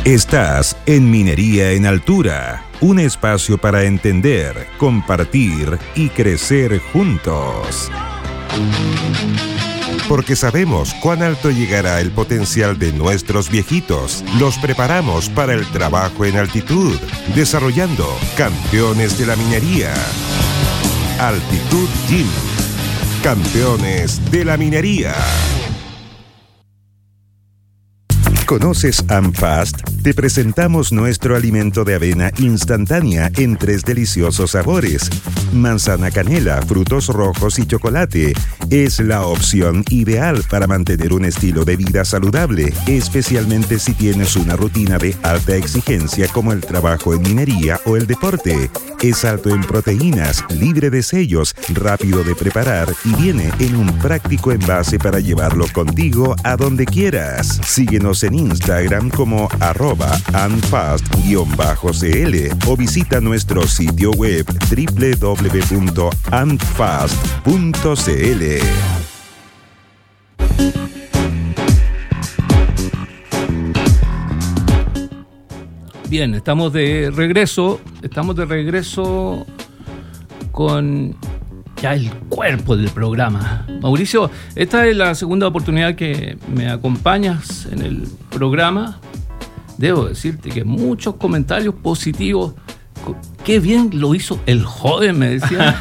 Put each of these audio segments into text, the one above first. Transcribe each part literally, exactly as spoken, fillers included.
Estás en Minería en Altura, un espacio para entender, compartir y crecer juntos. Porque sabemos cuán alto llegará el potencial de nuestros viejitos. Los preparamos para el trabajo en altitud, desarrollando campeones de la minería. Altitud Gym. Campeones de la minería. ¿Conoces AmFast? Te presentamos nuestro alimento de avena instantánea en tres deliciosos sabores. Manzana canela, frutos rojos y chocolate. Es la opción ideal para mantener un estilo de vida saludable, especialmente si tienes una rutina de alta exigencia como el trabajo en minería o el deporte. Es alto en proteínas, libre de sellos, rápido de preparar y viene en un práctico envase para llevarlo contigo a donde quieras. Síguenos en Instagram como arroba anfast-cl o visita nuestro sitio web doble u doble u doble u punto anfast punto c l. Bien, estamos de regreso, estamos de regreso con ya el cuerpo del programa. Mauricio, esta es la segunda oportunidad que me acompañas en el programa. Debo decirte que muchos comentarios positivos. Qué bien lo hizo el joven, me decía.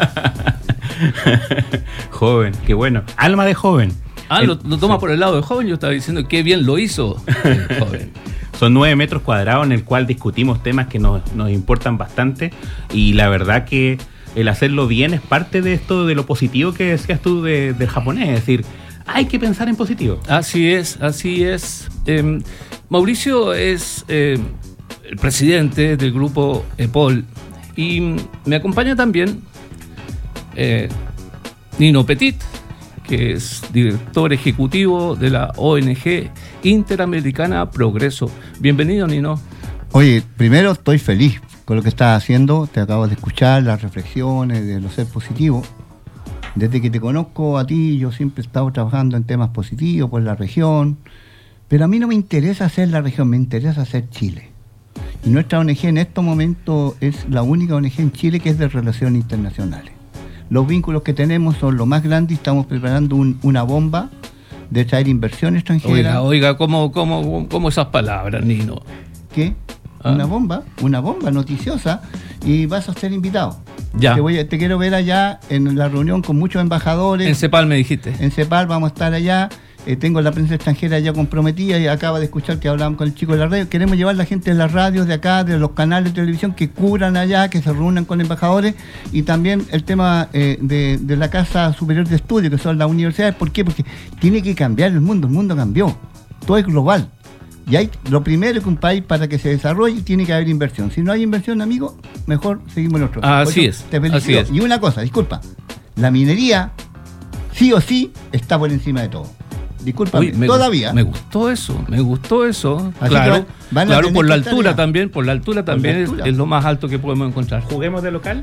Joven, qué bueno. Alma de joven. Ah, el, lo, lo toma sí. Por el lado de joven. Yo estaba diciendo qué bien lo hizo el joven. Son nueve metros cuadrados en el cual discutimos temas que nos, nos importan bastante. Y la verdad que el hacerlo bien es parte de esto, de lo positivo que decías tú de, del japonés. Es decir, hay que pensar en positivo. Así es, así es. Eh, Mauricio es eh, el presidente del grupo EPOL y me acompaña también eh, Nino Petit, que es director ejecutivo de la O N G Interamericana Progreso. Bienvenido, Nino. Oye, primero estoy feliz con lo que estás haciendo. Te acabo de escuchar las reflexiones de lo ser positivo. Desde que te conozco a ti, yo siempre he estado trabajando en temas positivos por la región. Pero a mí no me interesa hacer la región, me interesa hacer Chile. Y nuestra O N G en estos momentos es la única O N G en Chile que es de relaciones internacionales. Los vínculos que tenemos son los más grandes y estamos preparando un, una bomba de traer inversión extranjera. Oiga, oiga, ¿cómo, cómo, cómo esas palabras, Nino? ¿Qué? ¿Ah? Una bomba, una bomba noticiosa y vas a ser invitado. Ya. Te, voy a, te quiero ver allá en la reunión con muchos embajadores. En CEPAL me dijiste. En CEPAL vamos a estar allá. Eh, tengo la prensa extranjera ya comprometida y acaba de escuchar que hablaban con el chico de la radio. Queremos llevar a la gente de las radios de acá, de los canales de televisión que cubran allá, que se reúnan con embajadores y también el tema eh, de, de la Casa Superior de Estudios, que son las universidades. ¿Por qué? Porque tiene que cambiar el mundo, el mundo cambió, todo es global. Y hay, lo primero que un país para que se desarrolle tiene que haber inversión. Si no hay inversión, amigo, mejor seguimos nosotros. Así es. Te felicito. Así es. Y una cosa, disculpa, la minería sí o sí está por encima de todo. Disculpa, todavía. Me gustó eso, me gustó eso. Así claro, van claro por la altura también, por la altura por también la altura. Es, es lo más alto que podemos encontrar. ¿Juguemos de local?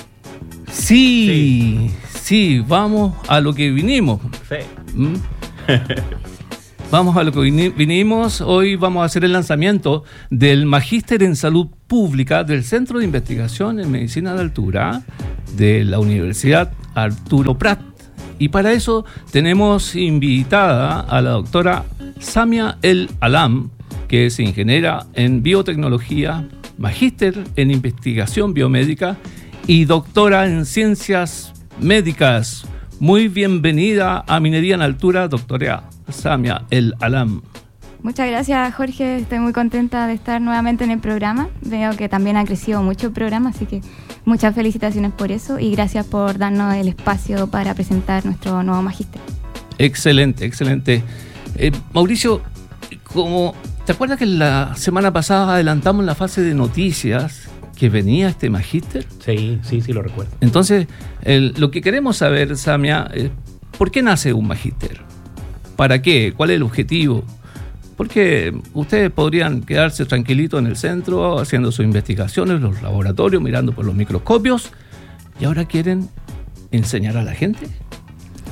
Sí, sí, sí, vamos a lo que vinimos. Sí. ¿Mm? Vamos a lo que vinimos. Hoy vamos a hacer el lanzamiento del Magíster en Salud Pública del Centro de Investigación en Medicina de Altura de la Universidad Arturo Prat. Y para eso tenemos invitada a la doctora Samia El Alam, que es ingeniera en biotecnología, magíster en investigación biomédica y doctora en ciencias médicas. Muy bienvenida a Minería en Altura, doctora Samia El Alam. Muchas gracias, Jorge. Estoy muy contenta de estar nuevamente en el programa. Veo que también ha crecido mucho el programa, así que muchas felicitaciones por eso y gracias por darnos el espacio para presentar nuestro nuevo magíster. Excelente, excelente. Eh, Mauricio, como ¿te acuerdas que la semana pasada adelantamos la fase de noticias que venía este magíster? Sí, sí, sí lo recuerdo. Entonces, el, lo que queremos saber, Samia, es ¿por qué nace un magíster? ¿Para qué? ¿Cuál es el objetivo? Porque ustedes podrían quedarse tranquilitos en el centro haciendo sus investigaciones, los laboratorios, mirando por los microscopios, y ahora quieren enseñar a la gente.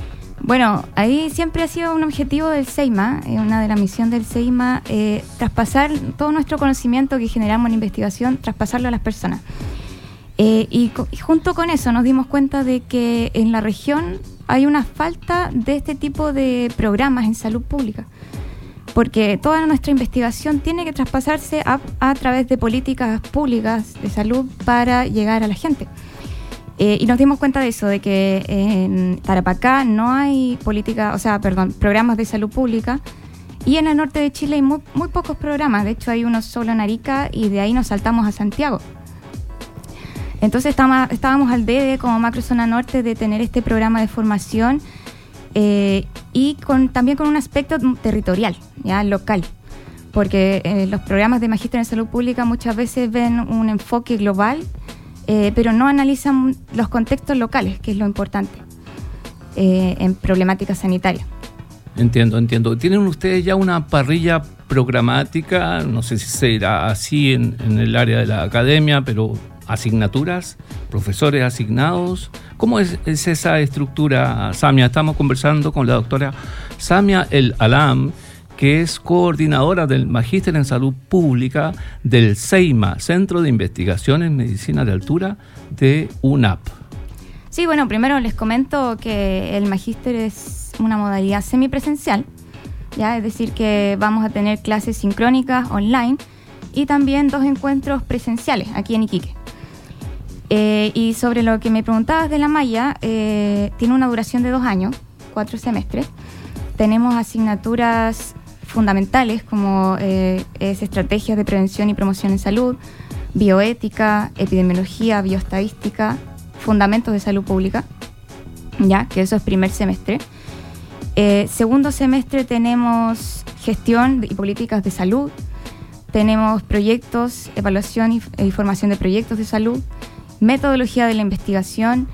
Bueno, ahí siempre ha sido un objetivo del SEIMA, eh, una de las misiones del SEIMA, eh, traspasar todo nuestro conocimiento que generamos en investigación, traspasarlo a las personas. Eh, y, co- y junto con eso nos dimos cuenta de que en la región hay una falta de este tipo de programas en salud pública, porque toda nuestra investigación tiene que traspasarse a, a través de políticas públicas de salud para llegar a la gente. Eh, y nos dimos cuenta de eso, de que en Tarapacá no hay política, o sea, perdón, programas de salud pública, y en el norte de Chile hay muy, muy pocos programas. De hecho, hay uno solo en Arica y de ahí nos saltamos a Santiago. Entonces estábamos, estábamos al debe como Macrozona Norte de tener este programa de formación eh, y con, también con un aspecto territorial, ya local, porque eh, los programas de magíster en salud pública muchas veces ven un enfoque global, eh, pero no analizan los contextos locales, que es lo importante eh, en problemática sanitaria. Entiendo, entiendo. ¿Tienen ustedes ya una parrilla programática? No sé si será así en, en el área de la academia, pero asignaturas, profesores asignados. ¿Cómo es, es esa estructura, Samia? Estamos conversando con la doctora Samia El Alam, que es coordinadora del Magíster en Salud Pública del SEIMA, Centro de Investigación en Medicina de Altura de U N A P. Sí, bueno, primero les comento que el magíster es una modalidad semipresencial, ya, es decir que vamos a tener clases sincrónicas online y también dos encuentros presenciales aquí en Iquique. Eh, y sobre lo que me preguntabas de la malla, eh, tiene una duración de dos años, cuatro semestres. Tenemos asignaturas fundamentales como eh, es estrategias de prevención y promoción en salud, bioética, epidemiología, bioestadística, fundamentos de salud pública, ya que eso es primer semestre. Eh, segundo semestre tenemos gestión y políticas de salud, tenemos proyectos, evaluación y, y formación de proyectos de salud, metodología de la investigación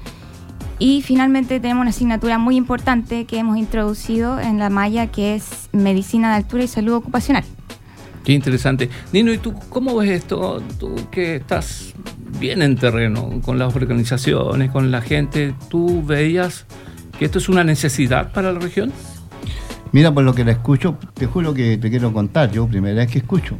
y finalmente tenemos una asignatura muy importante que hemos introducido en la malla, que es medicina de altura y salud ocupacional. Qué interesante. Nino, ¿y tú cómo ves esto? Tú que estás bien en terreno con las organizaciones, con la gente, ¿tú veías que esto es una necesidad para la región? Mira, por lo que la escucho, te juro que te quiero contar, yo primera vez que escucho.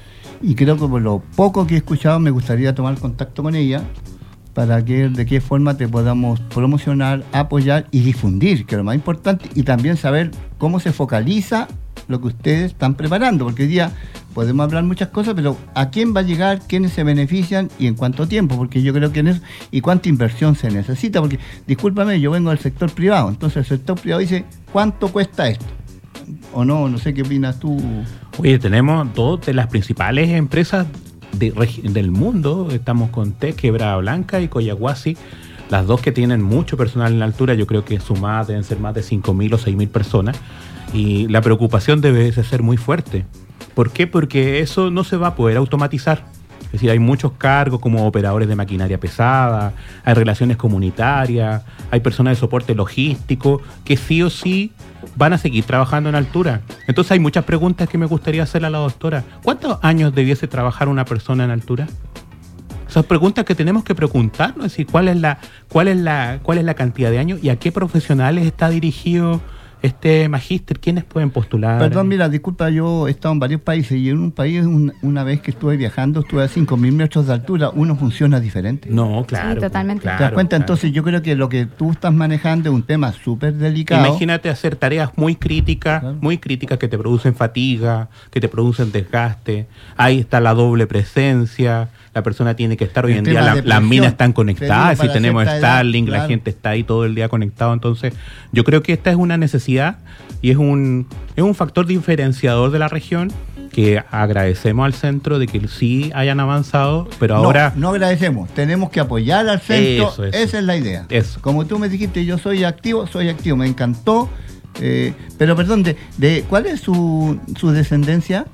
Y creo que por lo poco que he escuchado me gustaría tomar contacto con ella para que de qué forma te podamos promocionar, apoyar y difundir, que es lo más importante, y también saber cómo se focaliza lo que ustedes están preparando, porque hoy día podemos hablar muchas cosas, pero ¿a quién va a llegar? ¿Quiénes se benefician? ¿Y en cuánto tiempo? Porque yo creo que en eso, y cuánta inversión se necesita, porque, discúlpame, yo vengo del sector privado, entonces el sector privado dice, ¿cuánto cuesta esto? O no, no sé qué opinas tú. Oye, tenemos dos de las principales empresas de, del mundo, estamos con T E C, Quebrada Blanca y Coyahuasi, las dos que tienen mucho personal en la altura, yo creo que sumadas deben ser más de cinco mil o seis mil personas, y la preocupación debe ser muy fuerte. ¿Por qué? Porque eso no se va a poder automatizar. Es decir, hay muchos cargos como operadores de maquinaria pesada, hay relaciones comunitarias, hay personas de soporte logístico que sí o sí van a seguir trabajando en altura. Entonces hay muchas preguntas que me gustaría hacerle a la doctora. ¿Cuántos años debiese trabajar una persona en altura? Esas preguntas que tenemos que preguntarnos, es decir, ¿cuál es la, cuál es la, cuál es la cantidad de años y a qué profesionales está dirigido este magíster? ¿Quiénes pueden postular? Perdón, mira, disculpa, yo he estado en varios países y en un país, un, una vez que estuve viajando, estuve a cinco mil metros de altura, uno funciona diferente. No, claro. Sí, totalmente. Claro, ¿Te das cuenta? claro. Entonces yo creo que lo que tú estás manejando es un tema súper delicado. Imagínate hacer tareas muy críticas, Claro. muy críticas que te producen fatiga, que te producen desgaste. Ahí está la doble presencia. La persona tiene que estar, hoy El en día tema la- de las presión, minas están te conectadas, digo, si para tenemos cierta edad, Starlink, la claro. gente está ahí todo el día conectado. Entonces, yo creo que esta es una necesidad y es un, es un factor diferenciador de la región que agradecemos al centro de que sí hayan avanzado, pero No, ahora... no agradecemos, tenemos que apoyar al centro, Eso, eso. esa es la idea. Eso. Como tú me dijiste, yo soy activo, soy activo, me encantó, eh, pero perdón, de, de ¿cuál es su, su descendencia?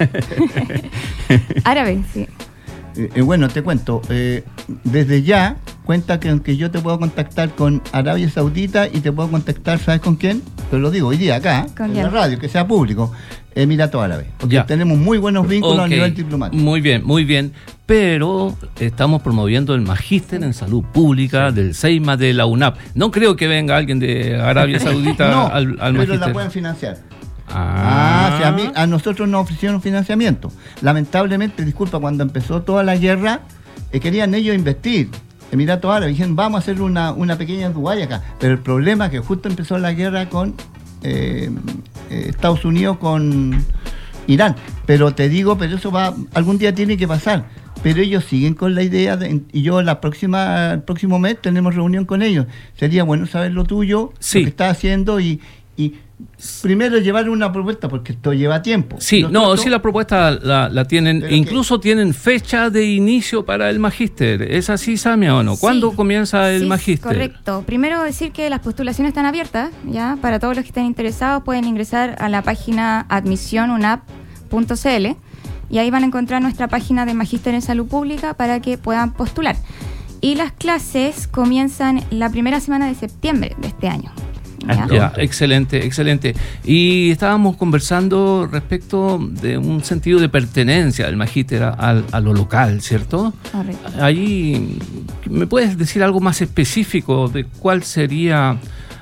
Árabe, sí. Eh, eh, bueno, te cuento, eh, desde ya cuenta que aunque yo te puedo contactar con Arabia Saudita y te puedo contactar, ¿sabes con quién? te lo digo hoy día acá, Con en diálogo. la radio, que sea público, Emiratos Árabes. Porque Ya. tenemos muy buenos vínculos Ok, a nivel diplomático. Muy bien, muy bien. Pero estamos promoviendo el Magíster en Salud Pública del SEIMA de la UNAP. No creo que venga alguien de Arabia Saudita no, al, al pero Magíster. la pueden financiar. Ah, Ah, sí, a, mí, a nosotros nos ofrecieron financiamiento. Lamentablemente, disculpa, cuando empezó toda la guerra, eh, querían ellos investir. Emiratos Árabes dijeron, vamos a hacer una, una pequeña Dubái acá. Pero el problema es que justo empezó la guerra con eh, eh, Estados Unidos, con Irán. Pero te digo, pero eso va, algún día tiene que pasar. Pero ellos siguen con la idea, de, y yo la próxima, el próximo mes tenemos reunión con ellos. Sería bueno saber lo tuyo, Sí. lo que estás haciendo y... y primero llevar una propuesta, porque esto lleva tiempo. Sí, Nosotros- no, sí la propuesta la, la tienen, Pero e incluso tienen fecha de inicio para el Magíster. ¿Es así, Samia, o no? ¿Cuándo Sí. comienza el Sí, Magíster? Correcto. Primero decir que las postulaciones están abiertas, ya, para todos los que estén interesados pueden ingresar a la página admisión unap punto c l y ahí van a encontrar nuestra página de Magíster en Salud Pública para que puedan postular. Y las clases comienzan la primera semana de septiembre de este año. ¿ya? Ya, excelente, excelente. Y estábamos conversando respecto de un sentido de pertenencia del Magíster a, a- a lo local, ¿cierto? Correcto. Ahí, ¿me puedes decir algo más específico de cuál sería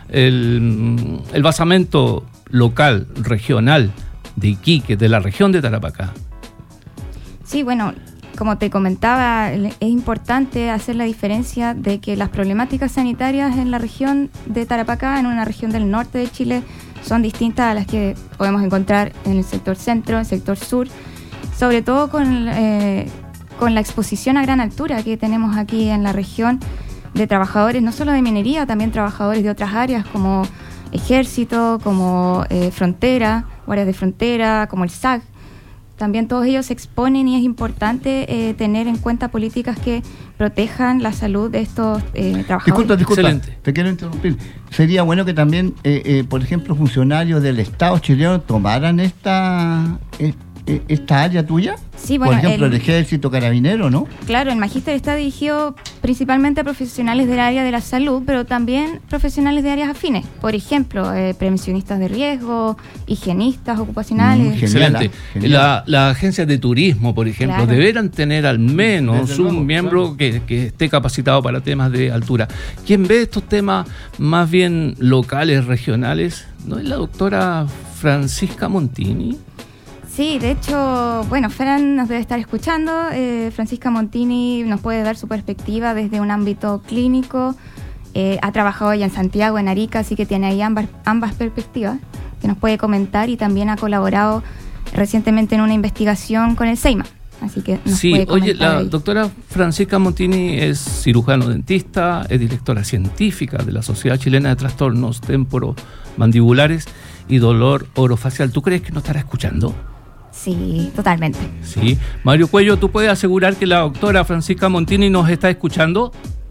el, el basamento local, regional de Iquique, de la región de Tarapacá? Sí, bueno, como te comentaba, el- es importante hacer la diferencia de que las problemáticas sanitarias en la región de Tarapacá, en una región del norte de Chile, son distintas a las que podemos encontrar en el sector centro, en el sector sur, sobre todo con, eh, con la exposición a gran altura que tenemos aquí en la región de trabajadores, no solo de minería, también trabajadores de otras áreas como ejército, como eh, frontera, guardias de frontera, como el S A C. También todos ellos se exponen y es importante eh, tener en cuenta políticas que protejan la salud de estos eh, trabajadores. Disculpa, disculpa, Excelente. te quiero interrumpir. Sería bueno que también, eh, eh, por ejemplo, funcionarios del Estado chileno tomaran esta eh, eh, esta área tuya. Sí, bueno, por ejemplo, el, el- ejército, carabinero, ¿no? Claro, el Magíster está dirigido principalmente a profesionales del área de la salud, pero también profesionales de áreas afines. Por ejemplo, eh, prevencionistas de riesgo, higienistas ocupacionales. Mm, Genial, Excelente. ah, genial. La, la agencia de turismo, por ejemplo, Claro. deberán tener al menos Desde un luego, miembro claro. que, que esté capacitado para temas de altura. ¿Quién ve estos temas más bien locales, regionales? ¿No es la doctora Francisca Montini? Sí, de hecho, bueno, Fran nos debe estar escuchando. eh, Francisca Montini nos puede dar su perspectiva desde un ámbito clínico. eh, ha trabajado ella en Santiago, en Arica, así que tiene ahí ambas, ambas perspectivas que nos puede comentar y también ha colaborado recientemente en una investigación con el SEIMA. Así que nos Sí, puede oye, comentar la ahí. doctora Francisca Montini es cirujano dentista, es directora científica de la Sociedad Chilena de Trastornos Temporomandibulares y Dolor Orofacial. ¿Tú crees que nos estará escuchando? Sí, totalmente. Sí. Mario Cuello, ¿tú puedes asegurar que la doctora Francisca Montini nos está escuchando?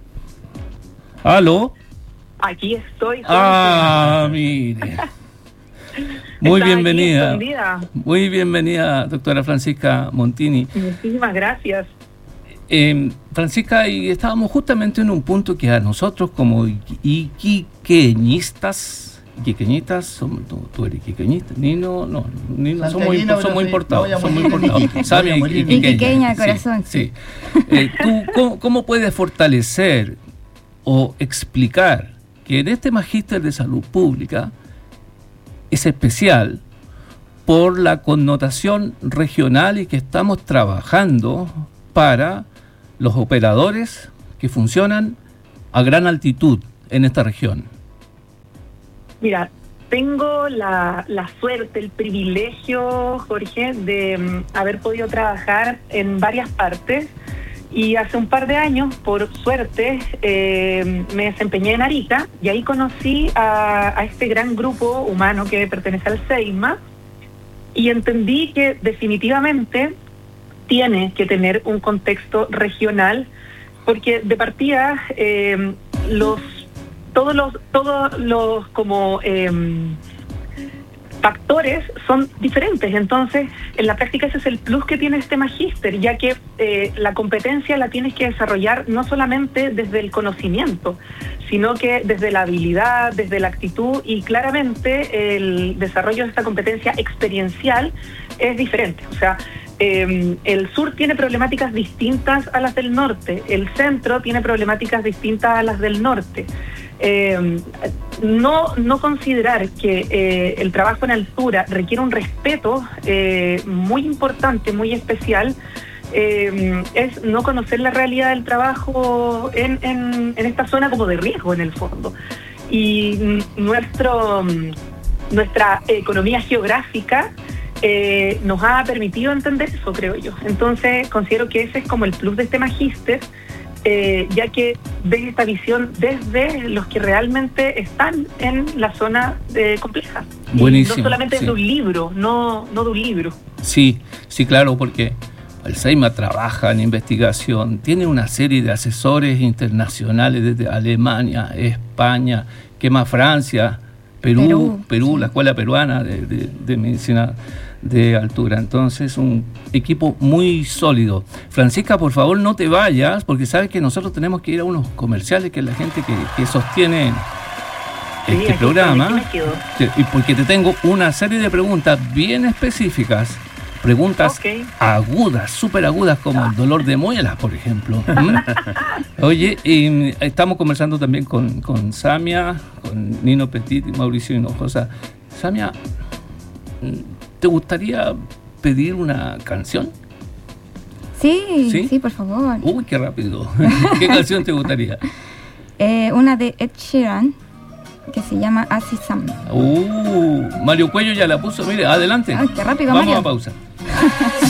¿Aló? Aquí estoy. Ah, mire. Muy Estaba aquí bienvenida. escondida. Muy bienvenida, doctora Francisca Montini. Muchísimas gracias. Eh, Francisca, y estábamos justamente en un punto que a nosotros como iqui- iquiqueñistas, iquiqueñistas, somos, tú, tú eres iquiqueñista, Nino, no, Nino, somos, Santiaguino, impo- pero somos soy- importados, voy a somos morir en importados. Iquique, Samia, voy a morir en iquiqueña, Iquiqueña de sí, corazón. Sí. Eh, ¿tú cómo, cómo puedes fortalecer o explicar que en este magíster de salud pública es especial por la connotación regional y que estamos trabajando para los operadores que funcionan a gran altitud en esta región? Mira, tengo la, la suerte, el privilegio, Jorge, de mm, haber podido trabajar en varias partes. Y hace un par de años, por suerte, eh, me desempeñé en Arica y ahí conocí a, a este gran grupo humano que pertenece al SEIMA y entendí que definitivamente tiene que tener un contexto regional porque de partida eh, los todos los todos los como eh, factores son diferentes. Entonces, en la práctica ese es el plus que tiene este magíster, ya que eh, la competencia la tienes que desarrollar no solamente desde el conocimiento, sino que desde la habilidad, desde la actitud, y claramente el desarrollo de esta competencia experiencial es diferente. O sea, eh, el sur tiene problemáticas distintas a las del norte, el centro tiene problemáticas distintas a las del norte. Eh, no, no considerar que eh, el trabajo en altura requiere un respeto eh, muy importante, muy especial, eh, es no conocer la realidad del trabajo en, en, en esta zona como de riesgo en el fondo. Y nuestro, nuestra economía geográfica eh, nos ha permitido entender eso, creo yo. Entonces considero que ese es como el plus de este magíster, Eh, ya que ven esta visión desde los que realmente están en la zona eh, compleja. Buenísimo. Y no solamente sí. de un libro, no, no de un libro. Sí, sí, claro, porque el SEIMA trabaja en investigación, tiene una serie de asesores internacionales desde Alemania, España, ¿qué más? Francia, Perú, Perú, Perú la Escuela Peruana de, de, de Medicina de Altura. Entonces, un equipo muy sólido. Francisca, por favor, no te vayas, porque sabes que nosotros tenemos que ir a unos comerciales, que es la gente que, que sostiene sí, este programa. Me quedo. Y porque te tengo una serie de preguntas bien específicas, preguntas okay. agudas, súper agudas, como el dolor de muelas, por ejemplo. ¿Mm? Oye, eh, estamos conversando también con, con Samia, con Nino Petit y Mauricio Hinojosa. Samia, ¿te gustaría pedir una canción? Sí, sí, sí, por favor. Uy, qué rápido. ¿Qué canción te gustaría? Eh, una de Ed Sheeran, que se llama As Is Sam. Uh, Mario Cuello ya la puso. Mire, adelante. Ay, qué rápido, Vamos Mario. a pausa.